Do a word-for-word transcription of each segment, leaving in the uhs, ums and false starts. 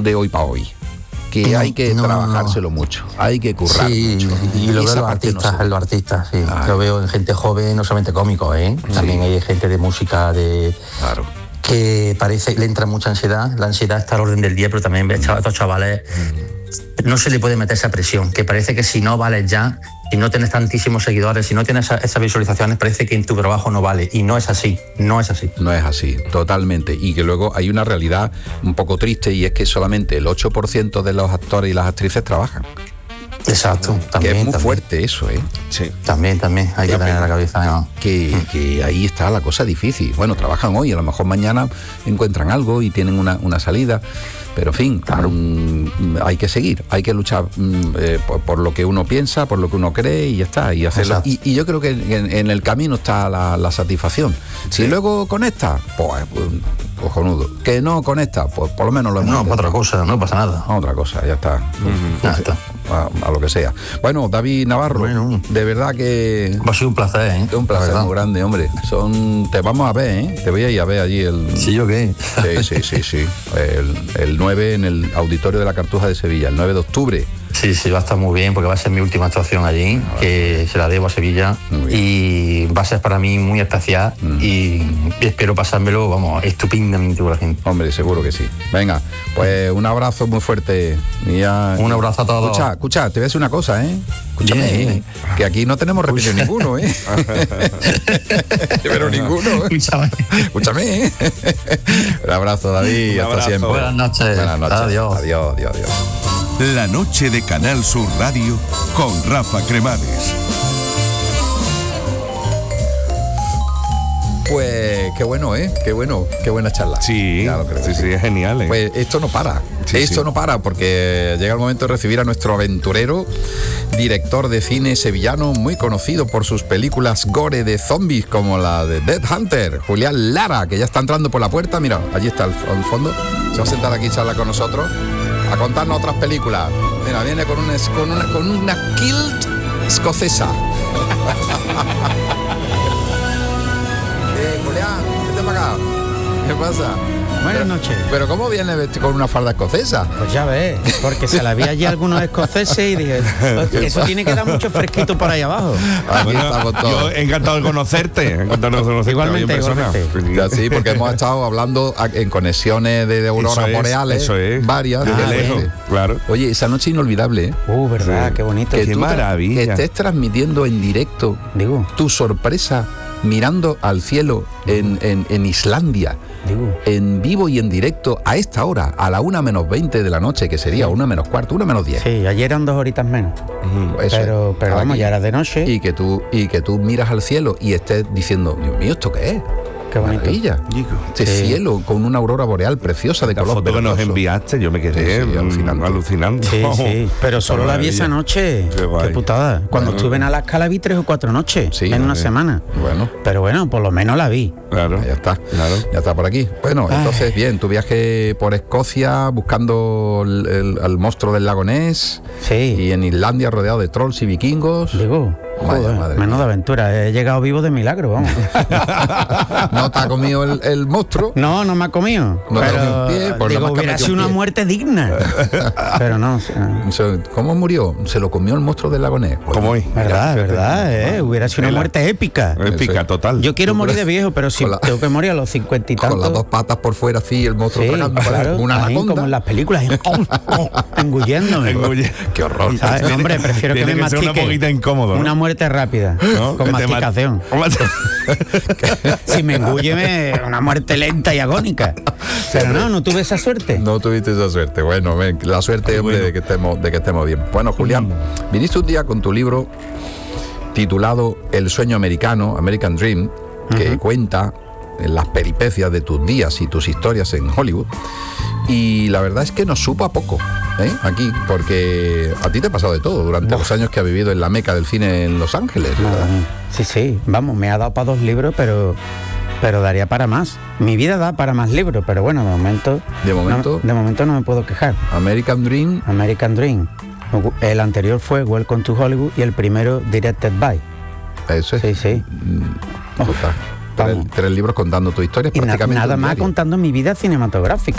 de hoy para hoy. Que no, hay que no, trabajárselo no. mucho, hay que currar sí, mucho. Y lo veo en los artistas, no en los artistas, sí. Ay. Lo veo en gente joven, no solamente cómicos, ¿eh? También sí. hay gente de música, de... Claro. que parece que le entra mucha ansiedad. La ansiedad está al orden del día, pero también ves a estos chavales, no se le puede meter esa presión, que parece que si no vales ya, si no tienes tantísimos seguidores, si no tienes esas esa visualizaciones, parece que en tu trabajo no vale. Y no es así, no es así. No es así, totalmente. Y que luego hay una realidad un poco triste, y es que solamente el ocho por ciento de los actores y las actrices trabajan. Exacto, también. Que es muy también. fuerte eso, ¿eh? Sí. También, también, hay que tener en la cabeza, ¿no? Que, mm. que ahí está la cosa difícil. Bueno, trabajan hoy, a lo mejor mañana encuentran algo y tienen una, una salida. Pero en fin, claro. um, hay que seguir, hay que luchar um, eh, por, por lo que uno piensa, por lo que uno cree y ya está, y hacerlo. Y, y yo creo que en, en el camino está la, la satisfacción. Sí. Si luego conecta, pues, pues cojonudo. Que no conecta, pues por lo menos lo hemos No, otra cosa, no pasa nada. Otra cosa, ya está. Uh-huh. Ya está. A, a lo que sea. Bueno, David Navarro, bueno, de verdad que... Va a ser un placer, ¿eh? Un placer muy grande, hombre. Son, te vamos a ver, ¿eh? Te voy a ir a ver allí el... ¿Sí yo qué? Sí, sí, sí, sí. El, el nueve en el Auditorio de la Cartuja de Sevilla, el nueve de octubre. Sí, sí, va a estar muy bien porque va a ser mi última actuación allí, ah, que sí. se la debo a Sevilla, y va a ser para mí muy especial mm. y, y espero pasármelo, vamos, estupendamente con la gente. Hombre, seguro que sí. Venga, pues un abrazo muy fuerte. Ya... Un abrazo a todos. Escucha, escucha, te voy a decir una cosa, ¿eh? Escúchame, bien, bien. que aquí no tenemos repetido ninguno, ¿eh? Pero ninguno, ¿eh? Escúchame. Escúchame, ¿eh? Un abrazo, David, un hasta abrazo. siempre. Buenas noches. Buenas noches. Adiós. Adiós, adiós, adiós. La noche de Canal Sur Radio con Rafa Cremades. Pues qué bueno, ¿eh? Qué bueno, qué buena charla. Sí, claro, sí, sí, es genial, ¿eh? Pues esto no para, sí, esto sí. no para, porque llega el momento de recibir a nuestro aventurero, director de cine sevillano, muy conocido por sus películas gore de zombies, como la de Dead Hunter, Julián Lara, que ya está entrando por la puerta. Mira, allí está al, al fondo. Se va a sentar aquí y charlar con nosotros, a contarnos otras películas. Mira, viene con una, con una, con una kilt escocesa. eh, Julián, vete para acá. ¿Qué pasa? Buenas noches. Pero ¿cómo viene con una falda escocesa? Pues ya ves, porque se la vi allí a algunos escoceses y dije, eso tiene que dar mucho fresquito por ahí abajo. Aquí bueno, estamos todos. Yo encantado de conocerte. Encantado de conocerte. Igualmente, igualmente. Ya, sí, porque hemos estado hablando en conexiones de, de auroras boreales, eso es. varias. Desde ah, lejos, claro. Oye, esa noche inolvidable, ¿eh? Uh, verdad, sí. Qué bonito. Que qué maravilla. Que estés transmitiendo en directo Digo. tu sorpresa mirando al cielo en, en, en Islandia. Digo. En vivo y en directo a esta hora, a la una menos veinte de la noche, que sería una menos cuarto, una menos diez. Sí, ayer eran dos horitas menos. Uh-huh. Pero, pero vamos, aquí. Ya era de noche. Y que tú, y que tú miras al cielo y estés diciendo, Dios mío, ¿esto qué es? Qué bonito. Maravilla. Este sí. cielo con una aurora boreal preciosa de la color foto verdoso. Que nos enviaste, yo me quedé sí, sí, alucinando. alucinando. Sí, sí. Pero solo la vi esa noche. Qué, Qué putada. Cuando bueno. estuve en Alaska la vi tres o cuatro noches sí, en una sí. semana. Bueno. Pero bueno, por lo menos la vi. Claro. Ya está. Claro. Ya está por aquí. Bueno, Ay. entonces bien, tu viaje por Escocia buscando el, el, el monstruo del lago Ness. Sí. Y en Islandia rodeado de trolls y vikingos. Digo. Joder, madre menuda aventura, he llegado vivo de milagro, vamos. ¿No te ha comido el, el monstruo? No, no me ha comido. No pero, te ha un pie, pues digo, hubiera sido una muerte digna. Pero no. O sea, ¿cómo murió? Se lo comió el monstruo del lago Ness. ¿Cómo es? Verdad, verdad, eh. Hubiera sido una muerte épica. Épica, total. Yo quiero morir de viejo, pero si la, tengo que morir a los cincuenta y tantos. Con las dos patas por fuera así, el monstruo sí, tragando claro, como una anaconda. Como en las películas, engulléndome. Qué horror. ¿Sabes? Hombre, prefiero que me que mastique. Una poquita incómodo, ¿no? Una muerte rápida. ¿No? Con masticación. Si me engulle, me, una muerte lenta y agónica. Pero no, no tuve esa suerte. No tuviste esa suerte. Bueno, ven, la suerte, Ay, hombre, bueno. de que estemos, de que estemos bien. Bueno, Julián, mm. viniste un día con tu libro titulado El sueño americano, American Dream, que uh-huh. cuenta las peripecias de tus días y tus historias en Hollywood. Y la verdad es que nos supo a poco, ¿eh? Aquí, porque a ti te ha pasado de todo durante Uf. los años que has vivido en la meca del cine en Los Ángeles, ¿verdad? Sí, sí, vamos, me ha dado para dos libros, pero pero daría para más. Mi vida da para más libros, pero bueno, de momento... De momento... No, de momento no me puedo quejar. American Dream... American Dream. El anterior fue Welcome to Hollywood y el primero Directed by. Eso es. Sí, sí. Oh, tres, tres libros contando tu historia, y prácticamente na, nada más contando mi vida cinematográfica.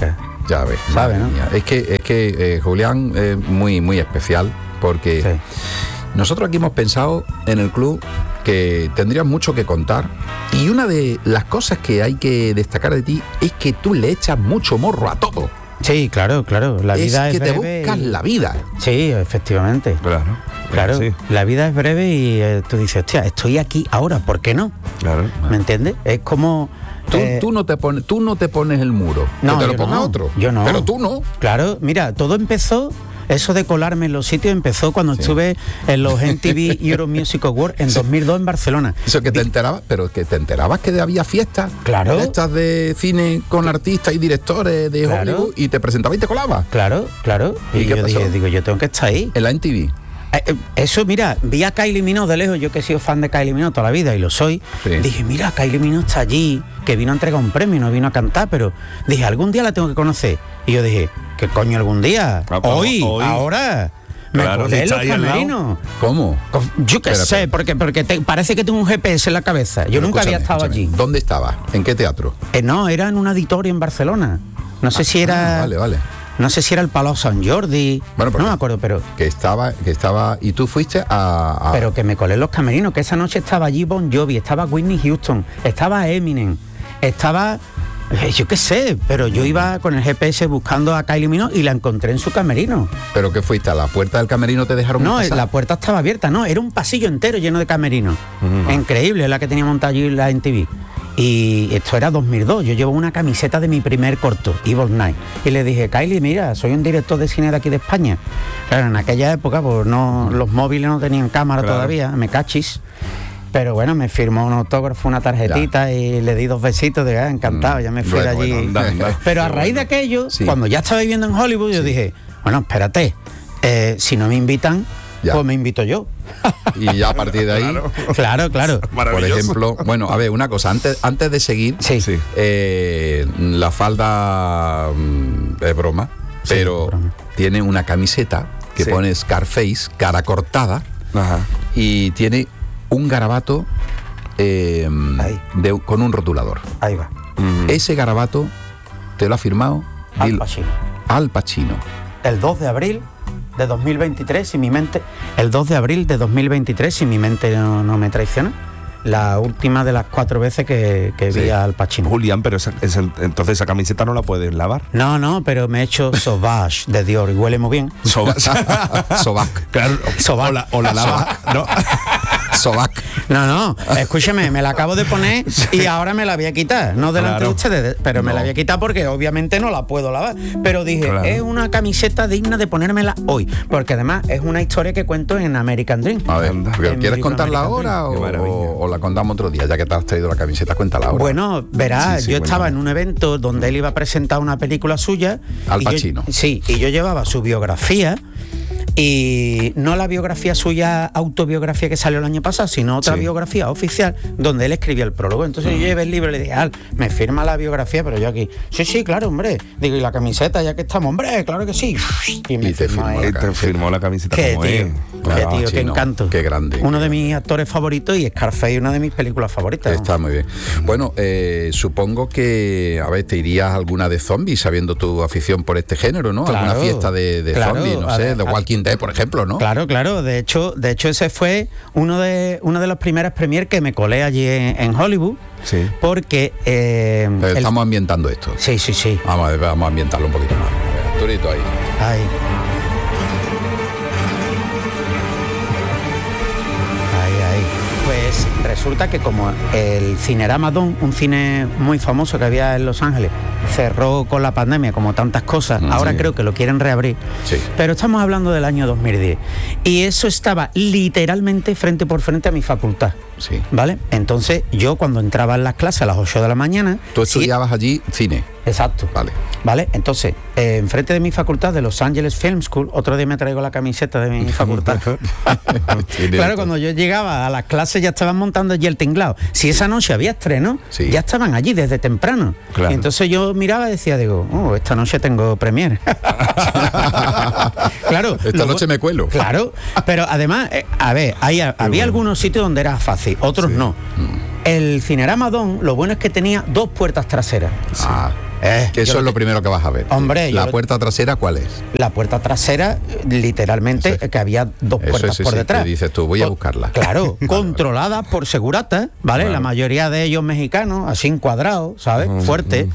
Ya ves, ¿sabes, no? Es que, es que eh, Julián es muy, muy especial porque sí. Nosotros aquí hemos pensado en el club que tendrías mucho que contar y una de las cosas que hay que destacar de ti es que tú le echas mucho morro a todo. Sí, claro, claro. La es vida es que breve. te buscas y... la vida. Sí, efectivamente. Claro. Claro, sí. La vida es breve y eh, tú dices, hostia, estoy aquí ahora, ¿por qué no? Claro. ¿Me entiendes? Es como... Tú, eh, tú, no te pones, tú no te pones el muro, no, que te lo yo ponga no, otro. Yo no. Pero tú no. Claro, mira, todo empezó... Eso de colarme en los sitios empezó cuando sí. estuve en los M T V Euro Music Awards en sí. dos mil dos en Barcelona. Eso que te enterabas, pero que te enterabas que había fiestas, claro, de estas de cine con artistas y directores de claro. Hollywood y te presentabas y te colabas. Claro, claro. Y, y qué yo pasó? dije, digo, yo tengo que estar ahí. En la M T V. Eh, eso, mira, vi a Kylie Minogue de lejos, yo que he sido fan de Kylie Minogue toda la vida y lo soy. Sí. Dije, mira, Kylie Minogue está allí, que vino a entregar un premio, no vino a cantar, pero dije, algún día la tengo que conocer. Y yo dije, ¿qué coño algún día? Ah, hoy, hoy, ahora. Me claro, colé en los camerinos. ¿Cómo? Yo qué Espérate. sé, porque, porque te, parece que tengo un G P S en la cabeza. Yo pero nunca había estado escúchame. allí. ¿Dónde estabas? ¿En qué teatro? Eh, no, era en un auditorio en Barcelona. No sé ah, si era... Ah, vale, vale. No sé si era el Palau Sant Jordi. Bueno, no me acuerdo, pero... Que estaba, que estaba... Y tú fuiste a, a... Pero que me colé en los camerinos, que esa noche estaba allí Bon Jovi, estaba Whitney Houston, estaba Eminem, estaba... Yo qué sé, pero yo iba con el G P S buscando a Kylie Minogue y la encontré en su camerino. ¿Pero qué fuiste? ¿A la puerta del camerino te dejaron No, pasar? la puerta estaba abierta, no, era un pasillo entero lleno de camerinos. Uh-huh. Increíble la que tenía montada allí la M T V. Y esto era dos mil dos, yo llevo una camiseta de mi primer corto, Evil Night. Y le dije, Kylie, mira, soy un director de cine de aquí de España. Claro, en aquella época, pues no, los móviles no tenían cámara claro. todavía, me cachis. Pero bueno, me firmó un autógrafo, una tarjetita ya. y le di dos besitos, de ah, encantado, ya me fui bueno, de allí. Bueno, anda, anda. Pero a raíz de aquello, sí. cuando ya estaba viviendo en Hollywood, sí. yo dije, bueno, espérate, eh, si no me invitan, ya. pues me invito yo. Y ya a partir de ahí, claro, claro. Por ejemplo, bueno, a ver, una cosa, antes, antes de seguir, sí. eh, la falda es broma, sí, pero broma. Tiene una camiseta que sí. pone Scarface, cara cortada, Ajá. y tiene un garabato eh, de, con un rotulador. Ahí va. Mm. Ese garabato te lo ha firmado Al Pacino. Al Pacino. El dos de abril de dos mil veintitrés, si mi mente... El dos de abril de dos mil veintitrés, si mi mente no, no me traiciona. La última de las cuatro veces que, que sí. vi a Al Pacino. Julián, pero esa, esa, entonces esa camiseta no la puedes lavar. No, no, pero me he hecho Sauvage de Dior y huele muy bien. Sauvage. Sauvage. Claro. Sauvage. O la, o la lava. ¿No? Sobac. No, no, escúcheme, me la acabo de poner y ahora me la voy a quitar. No delante claro. de ustedes, pero no. me la voy a quitar porque obviamente no la puedo lavar. Pero dije, claro. es una camiseta digna de ponérmela hoy. Porque además es una historia que cuento en American Dream. A ver, ¿quieres contarla ahora o, o, o la contamos otro día? Ya que te has traído la camiseta, cuéntala ahora. Bueno, verás, sí, sí, yo estaba en un evento donde él iba a presentar una película suya. Al Pacino. Yo, sí, y yo llevaba su biografía. Y no la biografía suya, autobiografía que salió el año pasado, sino otra sí. biografía oficial donde él escribía el prólogo. Entonces uh-huh. yo llevé el libro y le dije, Al, me firma la biografía, pero yo aquí, sí, sí, claro, hombre. Digo, y la camiseta, ya que estamos, hombre, claro que sí. Y me y te, firmó, y te firmó la camiseta qué como tío, él. Qué ah, tío, qué encanto. Qué grande. Uno qué de grande. mis actores favoritos y Scarface, una de mis películas favoritas. Está ¿no? muy bien. Bueno, eh, supongo que, a ver, te irías a alguna de zombies, sabiendo tu afición por este género, ¿no? Claro, alguna fiesta de, de claro, zombies, no sé, ver, de Walking Dead, por ejemplo, ¿no? Claro, claro. De hecho, de hecho ese fue uno de una de las primeras premiers que me colé allí en, en Hollywood. Sí. Porque eh, estamos el... ambientando esto. Sí, sí, sí. Vamos a, ver, vamos a ambientarlo un poquito más. Arturito ahí. Ay. Pues resulta que como el Cinerama Dome, un cine muy famoso que había en Los Ángeles, cerró con la pandemia como tantas cosas, mm, ahora sí. creo que lo quieren reabrir, sí. pero estamos hablando del año dos mil diez y eso estaba literalmente frente por frente a mi facultad, sí. ¿vale? Entonces yo cuando entraba en las clases a las ocho de la mañana... ¿Tú estudiabas sí, allí cine? Exacto. Vale. Vale, entonces, eh, enfrente de mi facultad, de Los Angeles Film School, otro día me traigo la camiseta de mi facultad. Claro, cuando yo llegaba a las clases ya estaban montando allí el tinglado. Si esa noche había estreno, sí. ya estaban allí desde temprano. Claro. Y entonces yo miraba y decía, digo, oh, esta noche tengo premier. Claro. Esta luego, noche me cuelo. Claro, pero además, eh, a ver, hay, había bueno. algunos sitios donde era fácil, otros sí. no. Mm. El Cinerama Dome, lo bueno es que tenía dos puertas traseras. Sí. Ah. Eh, que eso yo es lo lo primero que vas a ver. Hombre, ¿La yo lo- puerta trasera cuál es? La puerta trasera, literalmente, Eso es. que había dos Eso puertas es, sí, por sí, detrás. que dices tú, voy a Co- buscarla. Claro, controladas por seguratas, ¿vale? Claro. La mayoría de ellos mexicanos, así encuadrados, ¿sabes? Fuerte.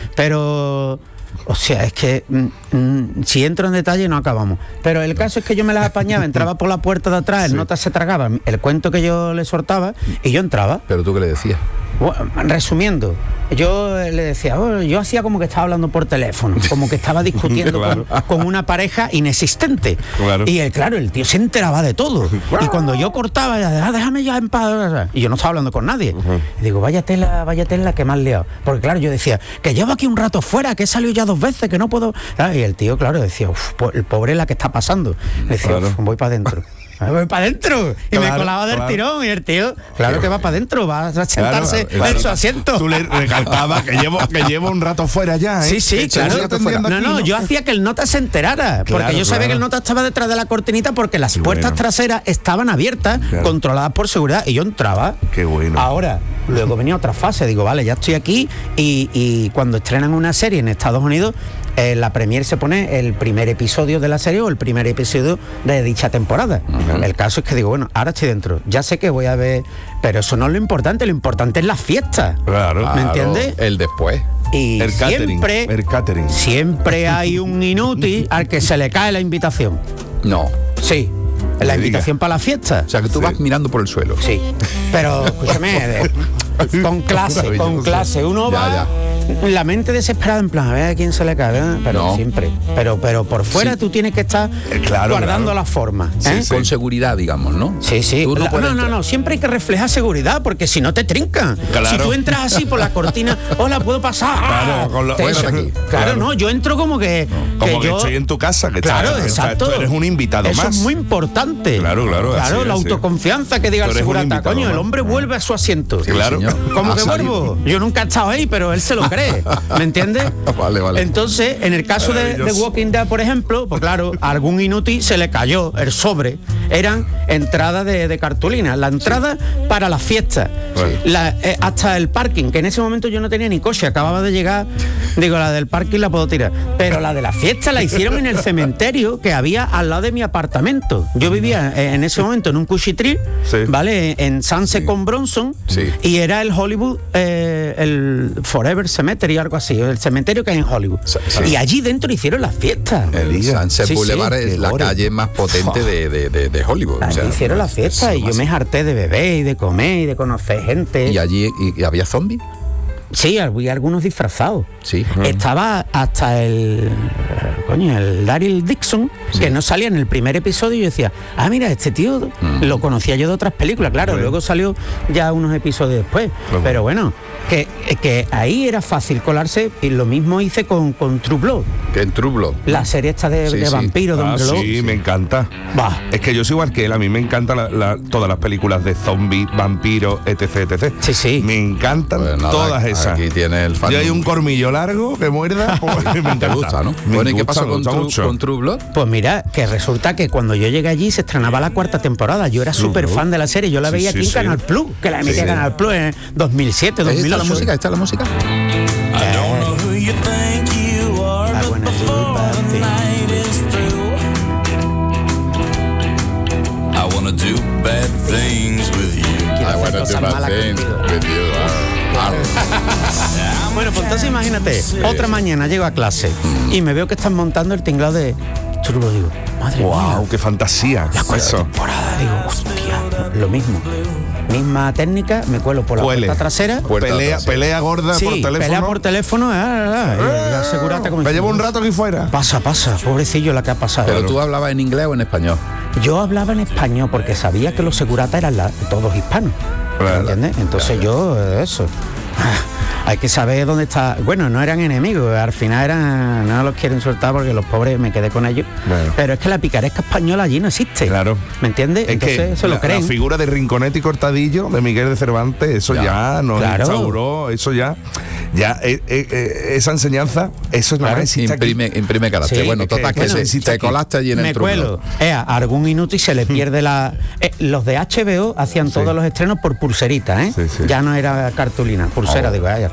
Pero, o sea, es que mm, mm, si entro en detalle no acabamos. Pero el caso es que yo me las apañaba, entraba por la puerta de atrás, el nota se tragaba el cuento que yo le soltaba y yo entraba. Pero tú qué le decías. Bueno, resumiendo, yo le decía, oh, yo hacía como que estaba hablando por teléfono, como que estaba discutiendo Claro. con, con una pareja inexistente. Claro. Y el, claro, el tío se enteraba de todo. Y cuando yo cortaba, ya, "Ah, déjame ya en paz". Y yo no estaba hablando con nadie. Y digo, vaya tela, vaya tela que me has liado. Porque claro, yo decía, que llevo aquí un rato fuera, que he salido ya dos veces, que no puedo. Ah, Y el tío, claro, decía, "Uf, po- el pobre la que está pasando". Le decía, Claro. "Uf, voy para adentro. Voy para adentro. Y me Claro, colaba del claro. tirón. Y el tío, claro que va para adentro, va a sentarse Claro, en su asiento. Tú le recalcabas que llevo, que llevo un rato fuera ya, ¿eh? Sí, sí, Que claro. estoy atendiendo No, aquí, no, yo hacía que el nota se enterara, porque Claro, yo sabía claro. que el nota estaba detrás de la cortinita porque las Qué puertas bueno. traseras estaban abiertas, Claro. controladas por seguridad, y yo entraba. Qué bueno. Ahora, luego venía otra fase, digo, vale, ya estoy aquí, y, y cuando estrenan una serie en Estados Unidos, eh, la premier se pone el primer episodio de la serie o el primer episodio de dicha temporada. El caso es que digo, bueno, ahora estoy dentro, ya sé que voy a ver, pero eso no es lo importante, lo importante es la fiesta. Claro. ¿Me Claro, entiendes? El después. Y El catering. siempre, El catering. siempre hay un inútil al que se le cae la invitación. No. Sí, la Me invitación para la fiesta. O sea, que tú Sí. vas mirando por el suelo. Sí, pero escúchame, de- con clase, con Maravilloso. clase. Uno Ya, va ya. la mente desesperada en plan, a ver a quién se le cae, ¿verdad? Pero No. siempre. Pero, pero por fuera Sí. tú tienes que estar Eh, claro, guardando claro. la forma. ¿eh? Con seguridad, digamos, ¿no? Sí, sí. Tú no La- puedes no, no, entrar. no, siempre hay que reflejar seguridad, porque si no te trincan. Claro. Si tú entras así por la cortina, hola, ¿puedo pasar? Claro, con lo- Te- fuera de aquí. Claro, Claro. no, yo entro como que. Como que yo- estoy en tu casa, que Claro, estás- exacto. tú eres un invitado Eso más. es muy importante. Claro, claro, así Claro, es, la sí. autoconfianza que diga Tú el eres un segurata. invitado Coño, el más. hombre vuelve a su asiento. Sí, Claro. señor. ¿Cómo Ha que salido. vuelvo? Yo nunca he estado ahí, pero él se lo cree. ¿Me entiendes? Vale, vale. Entonces, en el caso de, de Maravilloso. Walking Dead, por ejemplo, pues claro, a algún inútil se le cayó el sobre. Eran entradas de, de cartulina. La entrada para la fiesta. Bueno. La, eh, hasta el parking, que en ese momento yo no tenía ni coche, acababa de llegar. Digo, la del parking la puedo tirar. Pero la de la fiesta la hicieron en el cementerio que había al lado de mi apartamento. Yo vivía eh, en ese momento en un cuchitril, Sí. ¿vale? En Sunset con Bronson. Sí. Y era el Hollywood, eh, el Forever Cemetery, algo así, el cementerio que hay en Hollywood. Sí, sí. Y allí dentro hicieron las fiestas. El diga. Sunset Sí, sí, Boulevard qué es la gore. calle más potente de, de- de- de Hollywood. Allí o sea, hicieron las fiestas es y yo más- me harté de beber y de comer y de conocer gente. ¿Y allí y, y había zombies? Sí, había algunos disfrazados. Sí. Estaba hasta el eh, coño, el Daryl Dixon, que no salía en el primer episodio, y yo decía, ah, mira, este tío lo conocía yo de otras películas, claro, Bueno. luego salió ya unos episodios después. Bueno. Pero bueno, que, que ahí era fácil colarse, y lo mismo hice con, con True Blood, Que en True Blood. la serie esta de, Sí, de sí. vampiros, de Ah, Hombre Lobo. sí, me encanta. Va. Es que yo soy igual que él, a mí me encantan la- la- todas las películas de zombies, vampiros, etc, etcétera. Sí, sí. Me encantan Pues nada, todas esas. aquí tiene el fan. Yo hay un cormillo largo que muerda, pues, me Te encanta. gusta, ¿no? Me Bueno, ¿y qué gusta, pasó me con gusta True, mucho. con True Blood? Pues mira, que resulta que cuando yo llegué allí se estrenaba la cuarta temporada. Yo era súper fan de la serie. Yo la Sí, veía sí, aquí en sí. Canal Plus, que la emitía Sí. Canal Plus en dos mil siete, ¿Ahí dos mil está ocho. la música? ¿Ahí está la música? I wanna do bad things. I wanna do bad things with you. Quiero I hacer wanna cosas do bad malas things contigo. with you. Ah, ah. Bueno, pues entonces imagínate, otra mañana llego a clase y me veo que están montando el tinglado de True Blood. Digo, madre mía, Wow, qué fantasía. la cuarta Eso. temporada. Digo, hostia, lo mismo. Misma técnica, me cuelo por la Cuele. puerta trasera. Puerta Pelea, trasera. pelea gorda Sí, por teléfono. pelea por teléfono. Ah, ah, ah, y la segurata como Me diciendo, llevo un rato aquí fuera. Pasa, pasa, pobrecillo la que ha pasado. Pero tú hablabas en inglés o en español. Yo hablaba en español porque sabía que los seguratas eran la- todos hispanos. Claro. ¿Entiendes? Entonces yo, eh, eso. Ah, hay que saber dónde está. Bueno, no eran enemigos, al final eran. No los quiero insultar porque los pobres me quedé con ellos. Bueno. Pero es que la picaresca española allí no existe. Claro. ¿Me entiendes? Es Entonces que se lo la, creen. la figura de Rinconete y Cortadillo de Miguel de Cervantes, eso Ya, ya, nos claro. instauró, eso ya, ya eh, eh, eh, esa enseñanza, eso es la Claro. más existe aquí. Imprime, imprime carácter. Sí, bueno, es que- total, que, bueno, se- existe te aquí. colaste allí en me el True cuelo. Blood. Eh, a algún inútil se le pierde la. eh, los de H B O hacían todos los estrenos por pulserita, ¿eh? Sí, sí. Ya no era cartulina, pulsera, Oh. digo, ah, ya.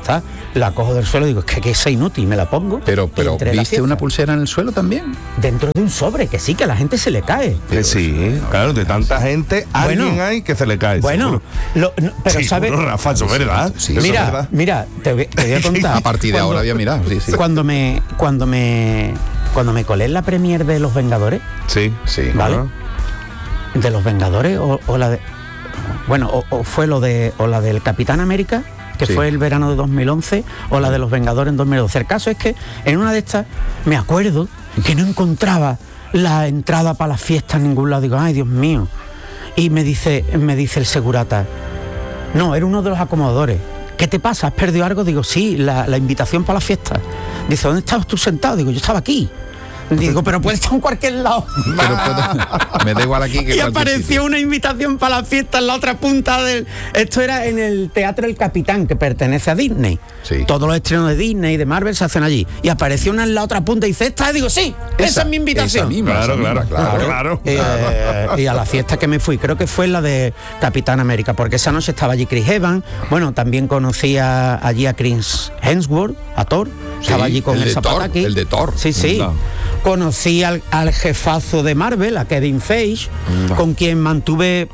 está. La cojo del suelo, digo, es que, que es inútil, me la pongo. Pero, y pero entré en la ¿viste fiesta. una pulsera en el suelo también? Dentro de un sobre, que sí, que a la gente se le cae. Que sí, claro, de tanta gente, alguien Bueno, hay que se le cae. Bueno, lo- no, pero sí, ¿sabes? Rafa, eso es verdad. Sí, eso es Mira, verdad. mira, te, voy- te voy a contar. A partir de Cuando- ahora voy a mirar, sí, sí. Cuando me, cuando me, cuando me colé en la premier de Los Vengadores, Sí, Sí. ¿vale? Ajá. De Los Vengadores o, o la de, bueno, o, o fue lo de, o la del Capitán América, que Sí. fue el verano de dos mil once, o la de Los Vengadores en dos mil doce. El caso es que en una de estas me acuerdo que no encontraba la entrada para la fiesta en ningún lado. Digo, ay, Dios mío. Y me dice, me dice el segurata, no, era uno de los acomodadores. ¿Qué te pasa? ¿Has perdido algo? Digo, sí, la, la invitación para la fiesta. Dice, ¿dónde estabas tú sentado? Digo, yo estaba aquí. Digo, pero puedes estar en cualquier lado. Pero puedo- me da igual aquí que Y cualquier apareció sitio. una invitación para la fiesta en la otra punta del... Esto era en el Teatro El Capitán, que pertenece a Disney. Sí. Todos los estrenos de Disney y de Marvel se hacen allí. Y apareció una en la otra punta y dice, esta, digo, sí, esa, es mi invitación. Esa misma, Claro, esa misma, claro, claro. Eh, y a la fiesta que me fui, creo que fue la de Capitán América, porque esa noche estaba allí Chris Evans, bueno, también conocía allí a Chris Hemsworth, a Thor, estaba Sí, allí con el el, de Zapata Thor, aquí. el de Thor. Sí, sí. No. Conocí al, al jefazo de Marvel, a Kevin Feige, No. con quien mantuve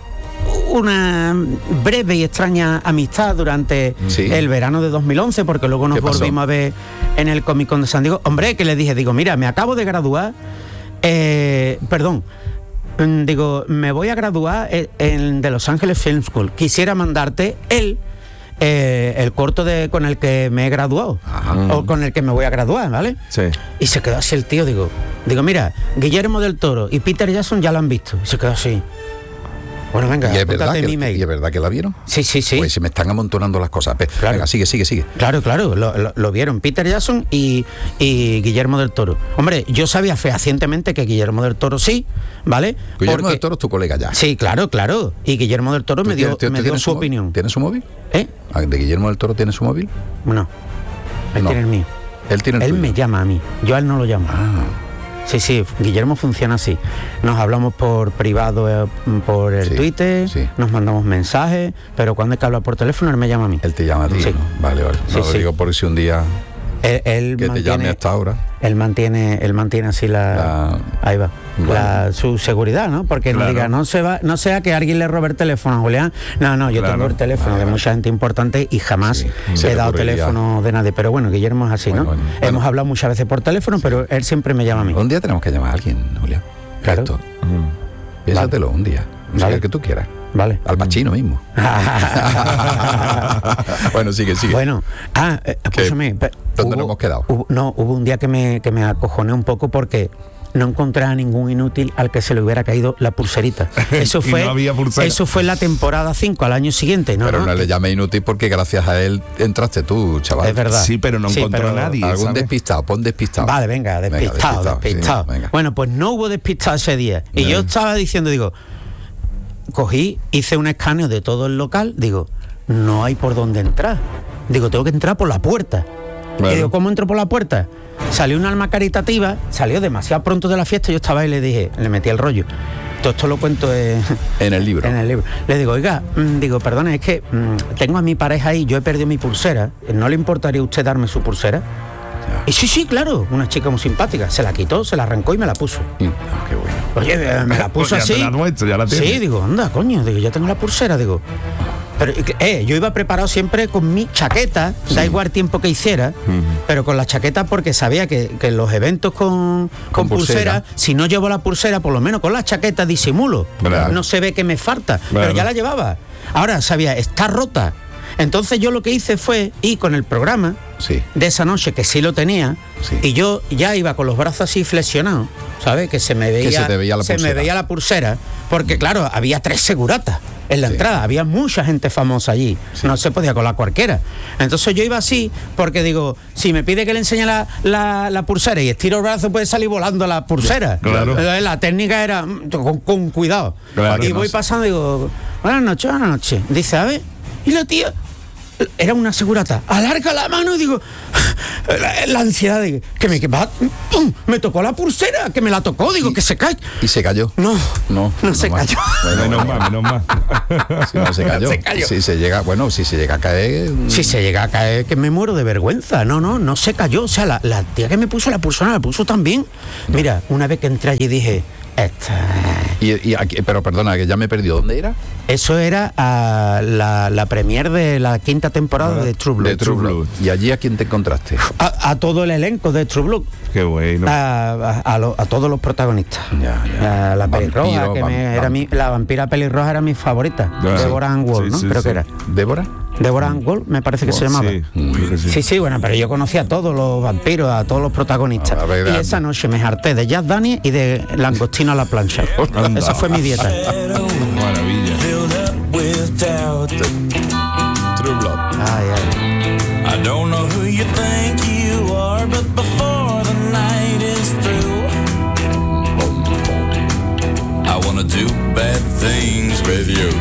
una breve y extraña amistad durante Sí. el verano de dos mil once, porque luego nos ¿Qué pasó? volvimos a ver en el Comic Con de San Diego. Hombre, que le dije, digo, mira, me acabo de graduar, eh, perdón, mm, digo, me voy a graduar en, en de Los Ángeles Film School. Quisiera mandarte el eh, el corto de con el que me he graduado, o con el que me voy a graduar, ¿vale? Sí. Y se quedó así el tío, digo, digo, mira, Guillermo del Toro y Peter Jackson ya lo han visto. Y se quedó así. Bueno, venga, ¿Y es, verdad apúntate que, mi email. ¿Y es verdad que la vieron? Sí, sí, sí. Pues se me están amontonando las cosas. Pe- Claro. Venga, sigue, sigue, sigue. Claro, claro, lo, lo- lo vieron Peter Jackson y, y Guillermo del Toro. Hombre, yo sabía fehacientemente que Guillermo del Toro sí, ¿vale? Guillermo Porque- del Toro es tu colega ya. Sí, claro, claro. Y Guillermo del Toro ¿Tú me dio, tienes- tú- me tú dio tienes su móvil? opinión. ¿Tiene su móvil? ¿Eh? Ah, ¿De Guillermo del Toro tiene su móvil? No. Él No. tiene el mío. Él tiene el Él tuyo. me llama a mí. Yo a él no lo llamo. Ah, Sí, sí, Guillermo funciona así. Nos hablamos por privado, eh, por el Sí, Twitter, sí. nos mandamos mensajes, pero cuando hay que hablar por teléfono, él me llama a mí. él te llama a ti. Sí. ¿no? Vale, vale. Sí, No, lo sí. digo por si un día Él, él que te mantiene, llame hasta ahora. él mantiene, él mantiene así la, La- ahí va, Vale. la- su seguridad, ¿no? Porque no Claro. diga, no se va, no sea que alguien le robe el teléfono a Julián. No, no, yo Claro. tengo el teléfono Vale, de vale. mucha gente importante y jamás Sí, se he le dado ocurriría. teléfono de nadie. Pero bueno, Guillermo es así, Bueno, ¿no? bueno. Hemos Bueno. hablado muchas veces por teléfono, pero él siempre me llama a mí. Un día tenemos que llamar a alguien, Julián. Claro. Esto. Piénsatelo un día. O sea, Vale. el que tú quieras. Vale. Al Pacino mismo. Bueno, sigue, sigue. Bueno, ah, eh, escúchame. pe- ¿Dónde nos hemos quedado? hubo- no, hubo un día que me, que me acojoné un poco porque no encontré a ningún inútil al que se le hubiera caído la pulserita. Eso Y fue, no había pulsera. eso fue en la temporada cinco, al año siguiente. No, Pero no, no le llame inútil porque gracias a él entraste tú, chaval. es verdad. Sí, pero no encontró pero- a nadie. Algún ¿sabes? despistado, pon despistado. Vale, venga, despistado, despistado, despistado. sí, venga. Bueno, pues no hubo despistado ese día. Y Bien. yo estaba diciendo, digo, cogí, hice un escaneo de todo el local, digo, no hay por dónde entrar. Digo, tengo que entrar por la puerta. Claro. Y digo, ¿cómo entro por la puerta? Salió un alma caritativa, salió demasiado pronto de la fiesta, yo estaba ahí y le dije, le metí el rollo. Todo esto lo cuento en, En el libro. en el libro. Le digo, oiga, mm, digo, perdone, es que mm, tengo a mi pareja ahí, yo he perdido mi pulsera, ¿no le importaría a usted darme su pulsera? Y sí, sí, claro, una chica muy simpática, se la quitó, se la arrancó y me la puso. Y- ah, qué bueno. Oye, eh, me la puso Pues ya así. te la has muerto, ya la sí, tienes. digo, anda, coño, digo, ya tengo la pulsera, digo. Pero, eh, yo iba preparado siempre con mi chaqueta, da igual el tiempo que hiciera, pero con la chaqueta porque sabía que, que en los eventos con, con, Con pulsera. pulsera, si no llevo la pulsera, por lo menos con la chaqueta disimulo. Claro. No se ve que me falta, Claro. pero ya la llevaba. Ahora sabía, está rota. Entonces yo lo que hice fue ir con el programa Sí. de esa noche, que sí lo tenía, Sí. y yo ya iba con los brazos así flexionados, ¿sabes? Que se me veía, se te veía la se me pulsera. veía la pulsera, porque claro, había tres seguratas en la Sí. entrada, había mucha gente famosa allí, no se podía colar cualquiera. Entonces yo iba así, porque digo, si me pide que le enseñe la, la, la pulsera y estiro el brazo, puede salir volando la pulsera. Claro. Entonces, la técnica era mm, con, con cuidado. Claro, y no voy sé. pasando y digo, buenas noches, buenas noches. Dice, a ver, y la tía era una segurata, alarga la mano y digo, la, la ansiedad de que me, que va, ¡pum! Me tocó la pulsera, que me la tocó, digo, y, que se cae. ¿Y se cayó? No, no, no se más. cayó. Bueno, menos mal, menos mal. Si no se cayó. Se cayó. Si se llega, bueno, si se llega a caer. Si se llega a caer, que me muero de vergüenza. No, no, no se cayó. O sea, la, la tía que me puso la pulsera la puso también. Mira, una vez que entré allí dije, esta... Y, y aquí, pero perdona, que ya me he perdido. ¿Dónde era? Eso era a la, la premier de la quinta temporada de True Blood. De True Blood. ¿Y allí a quién te encontraste? A, a todo el elenco de True Blood. Qué bueno. A, a, a, lo, a todos los protagonistas. Ya, ya. A la pelirroja, Vampiro, que vam- me, era vam- mi, la vampira pelirroja era mi favorita. Ya. Deborah Ann Woll, Sí, ¿no? sí, Creo sí. que era. ¿Débora? Deborah Ann Woll, me parece que se llamaba. Sí, creo que sí. Sí, sí, bueno, pero yo conocía a todos los vampiros, a todos los protagonistas. A ver, y a- esa noche me harté de Jack Daniels y de langostino a la plancha. Anda. Esa fue mi dieta. Maravilla. Filled up with doubt. True Blood. Ay, ay. I don't know who you think you are, but before the night is through, I wanna do bad things with you.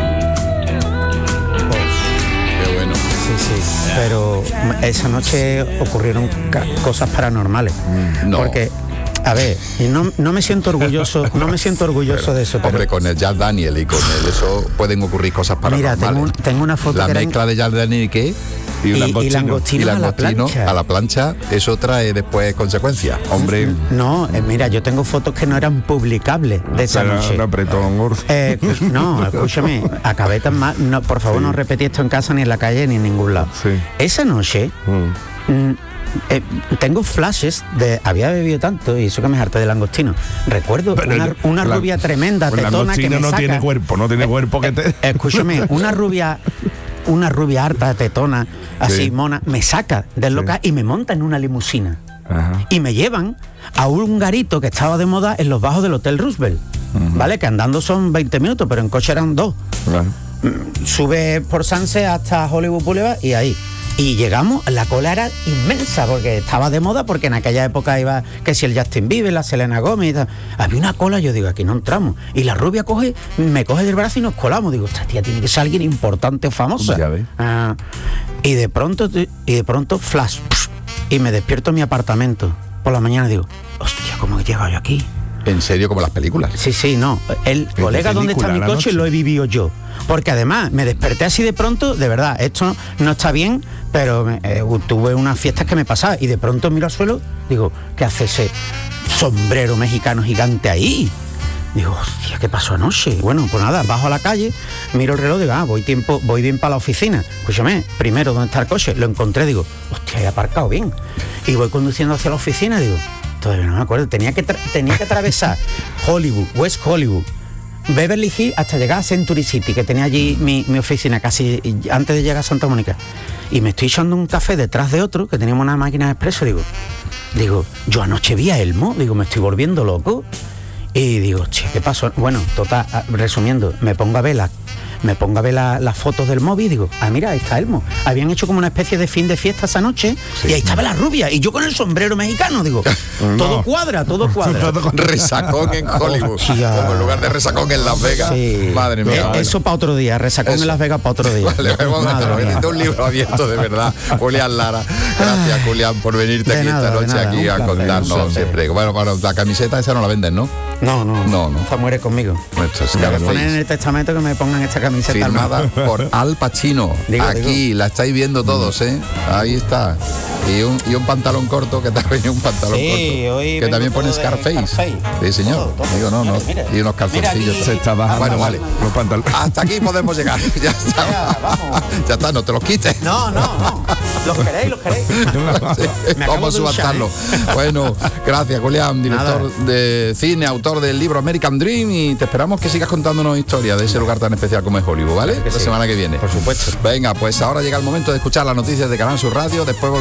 Qué bueno. Sí, sí. Pero esa noche ocurrieron ca- cosas paranormales. No. Porque, a ver, y no, no me siento orgulloso, no me siento orgulloso de eso. Pero, Hombre, con el Jack Daniel y con el eso pueden ocurrir cosas mira, paranormales. tengo, un- tengo una foto La que era en- mezcla de Jack Daniel y qué Y, y, un y langostino. langostino, y a la langostino plancha. a la plancha, eso trae después consecuencias. Hombre, No, eh, mira, yo tengo fotos que no eran publicables de esa era noche. un apretón gordo. Eh, escu- no, escúchame, acabé tan mal. No, por favor, Sí. no repetí esto en casa, ni en la calle, ni en ningún lado. Sí. Esa noche Mm. mm, eh, tengo flashes de. Había bebido tanto y eso que me harté de langostino. Recuerdo Pero una, el- una la- rubia tremenda, pues el tetona que langostino me no saca. tiene cuerpo, no tiene cuerpo que te... Eh, Escúchame, una rubia. Una rubia harta, tetona, así Sí. mona, me saca del local y me monta en una limusina. Ajá. Y me llevan a un garito que estaba de moda en los bajos del Hotel Roosevelt, ¿vale? Que andando son veinte minutos, pero en coche eran dos. Claro. Sube por Sunset hasta Hollywood Boulevard y ahí. Y llegamos, la cola era inmensa porque estaba de moda, porque en aquella época iba que si el Justin Bieber, la Selena Gomez y tal. Había una cola, yo digo, aquí no entramos. Y la rubia coge, me coge del brazo y nos colamos. Digo, esta tía tiene que ser alguien importante o famosa. Ya ves. Ah, y de pronto, y de pronto, flash. Y me despierto en mi apartamento. Por la mañana digo, hostia, ¿cómo he llegado yo aquí? En serio, como las películas. Sí, sí, no. El colega donde está mi película, la coche noche. lo he vivido yo. Porque además me desperté así de pronto, de verdad, esto no está bien, pero me- eh, tuve unas fiestas que me pasaba y de pronto miro al suelo, digo, ¿qué hace ese sombrero mexicano gigante ahí? Digo, hostia, ¿qué pasó anoche? Bueno, pues nada, bajo a la calle, miro el reloj, digo, ah, voy tiempo, voy bien para la oficina. Escúchame, primero, ¿dónde está el coche? Lo encontré, digo, hostia, he aparcado bien. Y voy conduciendo hacia la oficina, digo, todavía no me acuerdo, tenía que, tra- tenía que atravesar Hollywood, West Hollywood, Beverly Hills hasta llegar a Century City, que tenía allí mi, mi oficina casi antes de llegar a Santa Mónica. Y me estoy echando un café detrás de otro, que teníamos una máquina de expreso, digo, digo, yo anoche vi a Elmo, digo, me estoy volviendo loco. Y digo, che, ¿qué pasó? Bueno, total, ah, resumiendo, me pongo a ver la, me pongo a ver la- las fotos del móvil y digo, ah, mira, ahí está Elmo. Habían hecho como una especie de fin de fiesta esa noche y ahí estaba la rubia y yo con el sombrero mexicano, digo, todo cuadra, todo cuadra. Resacón en Hollywood. Hostia. Como en lugar de resacón en Las Vegas. Sí. Madre mía. Eh, Bueno. Eso para otro día, resacón Eso. en Las Vegas para otro día. Vale, vamos a Madre dejarlo. mía. Necesito un libro abierto, de verdad. Julián Lara. Gracias, Julián, por venirte De aquí nada, esta de noche nada, aquí un a placer, un contarnos placer. siempre. Bueno, bueno, la camiseta esa no la venden, ¿no? No, no, No, no. Esta muere conmigo. Esto es Me Scarface. ponen en el testamento que me pongan esta camiseta al Firmada mapa. por Al Pacino. Digo, Aquí digo. la estáis viendo todos, ¿eh? Ahí está. Y un, y un pantalón corto, que también un pantalón Sí, corto. hoy Que vengo también todo pone de Scarface. Scarface. Sí, señor. Todo, todo. Digo, no, no. Mira, mira. Y unos calzoncillos. Mira aquí. Se está bajando. Bueno, vale. Los pantalones. Hasta aquí podemos llegar. Ya está. Ya, vamos. Ya está, no te los quites. No, no, no. Los queréis, los queréis. Sí, Me acabo vamos a de duchar, subastarlo. ¿eh? Bueno, gracias, Julián, director de cine, autor del libro American Dream, y te esperamos que sigas contándonos historias de ese lugar tan especial como es Hollywood, ¿vale? Claro que La sí. semana que viene. Por supuesto. Venga, pues ahora llega el momento de escuchar las noticias de Canal Sur Radio, después